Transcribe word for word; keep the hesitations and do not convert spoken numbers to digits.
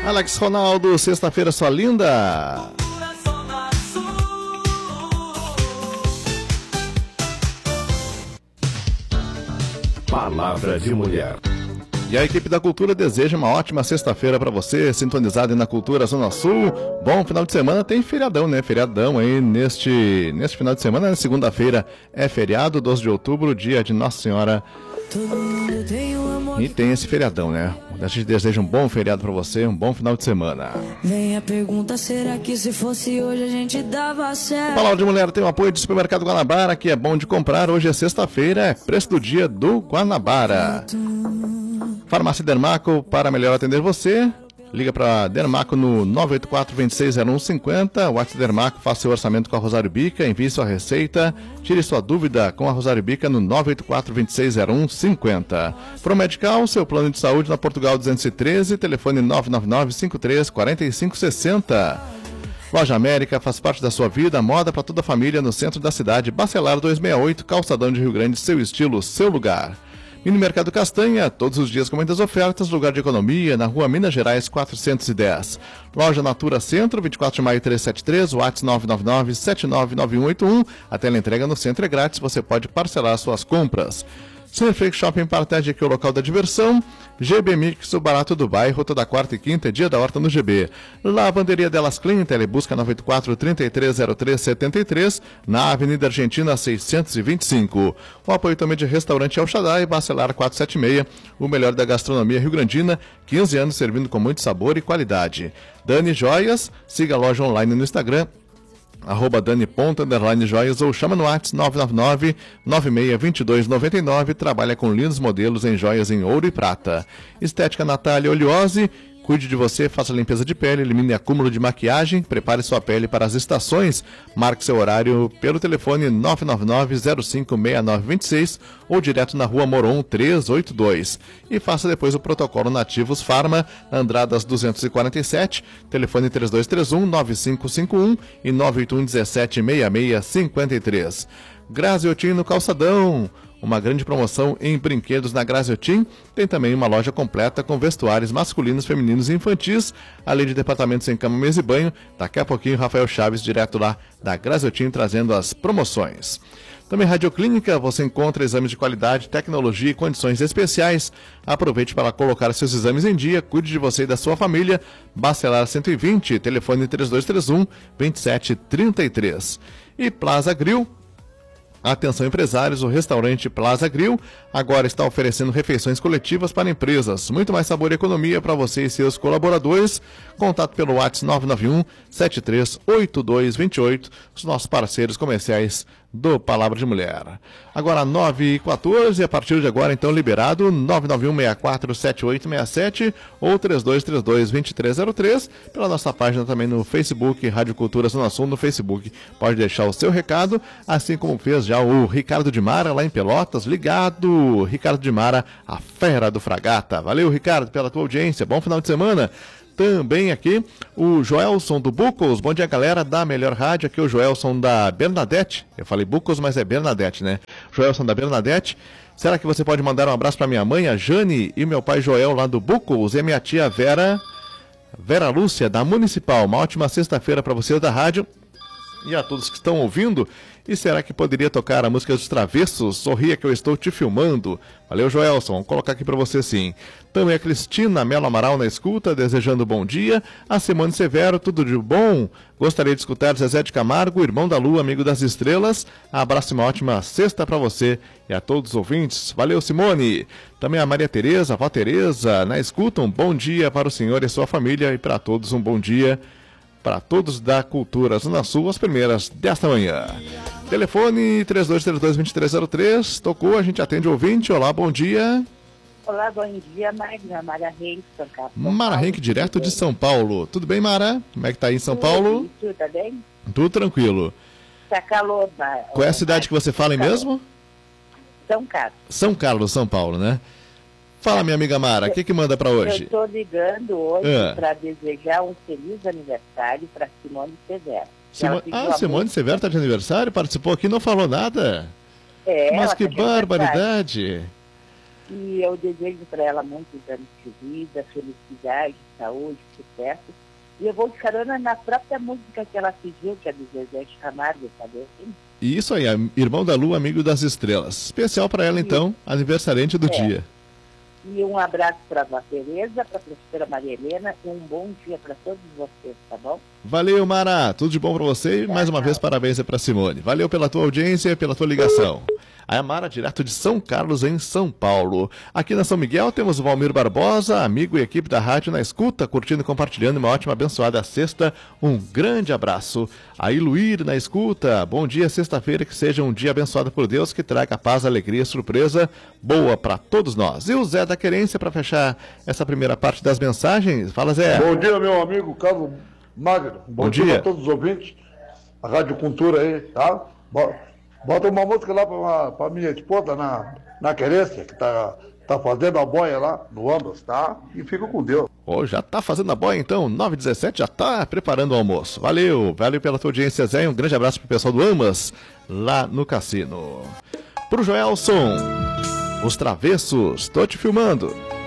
Alex Ronaldo, sexta-feira sua linda. Palavra de Mulher. E a equipe da Cultura deseja uma ótima sexta-feira para você, sintonizado aí na Cultura Zona Sul. Bom final de semana, tem feriadão, né? Feriadão aí neste, neste final de semana, segunda-feira é feriado, doze de outubro, dia de Nossa Senhora. E tem esse feriadão, né? A gente deseja um bom feriado para você, um bom final de semana. Vem a pergunta, será que se fosse hoje a gente dava certo? Palavra de Mulher tem o apoio do Supermercado Guanabara, que é bom de comprar. Hoje é sexta-feira, é preço do dia do Guanabara. Farmácia Dermaco, para melhor atender você, liga para Dermaco no nove oito quatro, dois seis zero um cinco zero. WhatsApp Dermaco, faça seu orçamento com a Rosário Bica, envie sua receita, tire sua dúvida com a Rosário Bica no nove oito quatro, dois seis zero um cinco zero. Promedical, seu plano de saúde na Portugal duzentos e treze, telefone nove nove nove, cinco três quatro cinco seis zero. Loja América faz parte da sua vida, moda para toda a família no centro da cidade. Bacelar duzentos e sessenta e oito, Calçadão de Rio Grande, seu estilo, seu lugar. Mini Mercado Castanha, todos os dias com muitas ofertas, lugar de economia, na rua Minas Gerais quatrocentos e dez. Loja Natura Centro, vinte e quatro de maio trezentos e setenta e três, WhatsApp nove nove nove, sete nove nove um oito um. A teleentrega no centro é grátis, você pode parcelar suas compras. Cineflix Shopping Parterre, aqui é o local da diversão. G B Mix, o barato do bairro, toda quarta e quinta é dia da horta no G B. Lavanderia Delas Clean, telebusca nove oito quatro, três três zero três sete três, na Avenida Argentina seiscentos e vinte e cinco. O apoio também de Restaurante El Shaddai, Bacelar quatrocentos e setenta e seis, o melhor da gastronomia rio-grandina, quinze anos servindo com muito sabor e qualidade. Dani Joias, siga a loja online no Instagram, arroba dani.joias ou chama no WhatsApp nove nove nove, nove seis dois dois nove nove. Trabalha com lindos modelos em joias em ouro e prata. Estética Natália Oleose, cuide de você, faça limpeza de pele, elimine acúmulo de maquiagem, prepare sua pele para as estações. Marque seu horário pelo telefone nove nove nove, zero cinco seis nove dois seis ou direto na rua Moron trezentos e oitenta e dois. E faça depois o protocolo Nativos Farma, Andradas duzentos e quarenta e sete, telefone três dois três um, nove cinco cinco um e nove oito um, um sete seis seis cinco três. Graziotin no Calçadão, uma grande promoção em brinquedos na Graziotin. Tem também uma loja completa com vestuários masculinos, femininos e infantis, além de departamentos em cama, mesa e banho. Daqui a pouquinho, Rafael Chaves, direto lá da Graziotin, trazendo as promoções. Também Radioclínica, você encontra exames de qualidade, tecnologia e condições especiais. Aproveite para colocar seus exames em dia, cuide de você e da sua família. Bacelar cento e vinte, telefone três dois três um, dois sete três três. E Plaza Grill. Atenção empresários, o restaurante Plaza Grill agora está oferecendo refeições coletivas para empresas. Muito mais sabor e economia para você e seus colaboradores. Contato pelo WhatsApp nove nove um, sete três oito dois dois oito, os nossos parceiros comerciais do Palavra de Mulher. Agora nove e quatorze, a partir de agora então liberado nove nove um, seis quatro sete oito seis sete ou três dois três dois, dois três zero três, pela nossa página também no Facebook, Rádio Cultura Zona Sul no Facebook. Pode deixar o seu recado, assim como fez já o Ricardo de Mara lá em Pelotas, ligado, Ricardo de Mara, a fera do Fragata. Valeu, Ricardo, pela tua audiência, bom final de semana. Também aqui o Joelson do Bucos. Bom dia, galera da Melhor Rádio. Aqui é o Joelson da Bernadette. Eu falei Bucos, mas é Bernadette, né? Joelson da Bernadette. Será que você pode mandar um abraço para minha mãe, a Jane, e meu pai Joel lá do Bucos, e minha tia Vera, Vera Lúcia da Municipal. Uma ótima sexta-feira para vocês da rádio e a todos que estão ouvindo. E será que poderia tocar a música dos Travessos? Sorria que eu estou te filmando. Valeu, Joelson. Vou colocar aqui para você sim. Também a Cristina Melo Amaral na escuta, desejando bom dia. A Simone Severo, tudo de bom? Gostaria de escutar Zezé de Camargo, irmão da Lua, amigo das estrelas. Abraço e uma ótima sexta para você e a todos os ouvintes. Valeu, Simone. Também a Maria Tereza, a Vó Tereza, na escuta. Um bom dia para o senhor e sua família e para todos um bom dia. Para todos da Cultura Zona Sul, as primeiras desta manhã. Telefone três dois três dois, dois três zero três, tocou, a gente atende o ouvinte. Olá, bom dia. Olá, bom dia, Mara, Mara Henk, São Paulo. Mara Henk, direto de São Paulo. Tudo bem, Mara? Como é que tá aí em São Paulo? Tudo, tá bem? Tudo tranquilo. Tá calor, Mara. Qual é a cidade que você fala aí mesmo? São Carlos. São Carlos, São Paulo, né? Fala, minha amiga Mara, o que que manda para hoje? Eu estou ligando hoje é. para desejar um feliz aniversário para Simone Severo. Simo... Ah, Simone música... Severo está de aniversário? Participou aqui e não falou nada? É, Mas que tá barbaridade! E eu desejo para ela muitos anos de vida, felicidade, saúde, sucesso. E eu vou de carona na própria música que ela pediu, que é do Zezé de Camargo, sabe assim? E isso aí, Irmão da Lua, Amigo das Estrelas. Especial para ela, então, aniversariante do É. dia. E um abraço para a Vó Tereza, para a professora Maria Helena, e um bom dia para todos vocês, tá bom? Valeu, Mara. Tudo de bom para você e mais uma vez parabéns para Simone. Valeu pela tua audiência e pela tua ligação. A Mara, direto de São Carlos, em São Paulo. Aqui na São Miguel temos o Valmir Barbosa, amigo e equipe da rádio na escuta, curtindo e compartilhando uma ótima, abençoada sexta. Um grande abraço. A Iluir na escuta. Bom dia, sexta-feira, que seja um dia abençoado por Deus, que traga paz, alegria e surpresa boa para todos nós. E o Zé da Querência, para fechar essa primeira parte das mensagens. Fala, Zé. Bom dia, meu amigo Carlos Magno. Bom, Bom dia. dia a todos os ouvintes. A Rádio Cultura aí, tá? Bota uma música lá pra, pra minha esposa na, na Querência, que tá, tá fazendo a boia lá no Ambas, tá? E fica com Deus. Oh, já tá fazendo a boia então, nove e dezessete, já tá preparando o almoço. Valeu, valeu pela tua audiência, Zé, e um grande abraço pro pessoal do Ambas, lá no cassino. Pro Joelson, Os Travessos, tô te filmando.